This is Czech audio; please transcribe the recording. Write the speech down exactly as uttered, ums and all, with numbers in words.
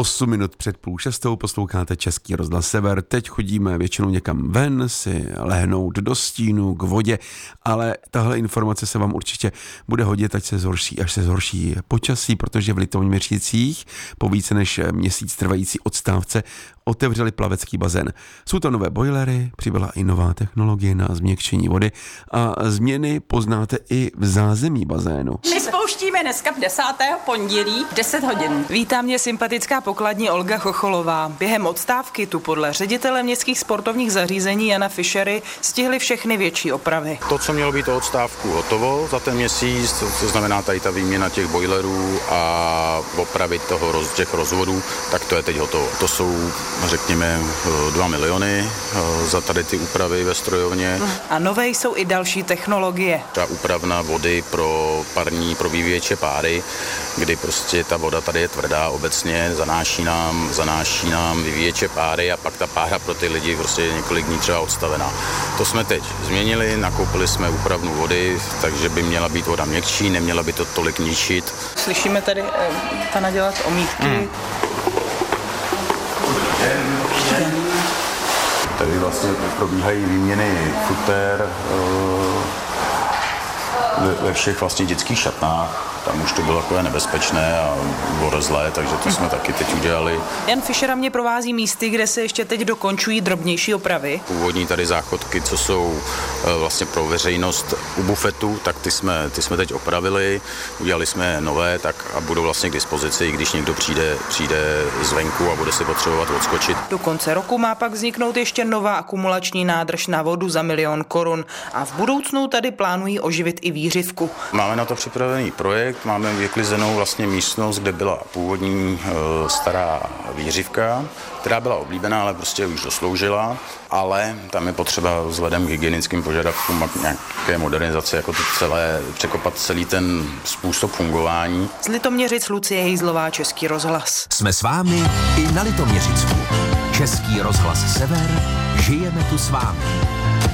osm minut před půl šestou posloucháte Český rozhlas Sever. Teď chodíme většinou někam ven, si lehnout do stínu, k vodě, ale tahle informace se vám určitě bude hodit, ať se zhorší, až se zhorší počasí, protože v Litoměřicích po více než měsíc trvající odstávce otevřeli plavecký bazén. Jsou to nové bojlery, přibyla i nová technologie na změkčení vody a změny poznáte i v zázemí bazénu. My spouštíme dneska v desátého pondělí v deset hodin. Vítá mě sympatická pokladní Olga Chocholová. Během odstávky tu podle ředitele městských sportovních zařízení Jana Fischery stihli všechny větší opravy. To, co mělo být o odstávku hotovo za ten měsíc, to, to znamená tady ta výměna těch bojlerů a opravit toho roz, těch rozvodů, tak to je teď hotovo. To jsou, řekněme, dva miliony za tady ty úpravy ve strojovně. A nové jsou i další technologie. Ta úpravna vody pro parní, pro vyvíječe páry, kdy prostě ta voda tady je tvrdá obecně, zanáší nám, zanáší nám vyvíječe páry a pak ta pára pro ty lidi prostě je několik dní třeba odstavená. To jsme teď změnili, nakoupili jsme úpravnu vody, takže by měla být voda měkčí, neměla by to tolik ničit. Slyšíme tady eh, pana dělat omítky. Hmm. Tady vlastně probíhají výměny futer ve všech vlastně dětských šatnách. Tam už to bylo takové nebezpečné a borezlé, takže to jsme taky teď udělali. Jan Fischera mě provází místy, kde se ještě teď dokončují drobnější opravy. Původní tady záchodky, co jsou vlastně pro veřejnost u bufetu, tak ty jsme, ty jsme teď opravili, udělali jsme nové, tak a budou vlastně k dispozici, když někdo přijde, přijde zvenku a bude si potřebovat odskočit. Do konce roku má pak vzniknout ještě nová akumulační nádrž na vodu za milion korun a v budoucnu tady plánují oživit i vířivku. Máme na to připravený projekt. Máme vyklizenou vlastně místnost, kde byla původní e, stará vířivka, která byla oblíbená, ale prostě už dosloužila, ale tam je potřeba vzhledem k hygienickým požadavkům a nějaké modernizace, jako to celé, překopat celý ten způsob fungování. Z Litoměřic Lucie Hejzlová, Český rozhlas. Jsme s vámi i na Litoměřicku. Český rozhlas Sever, žijeme tu s vámi.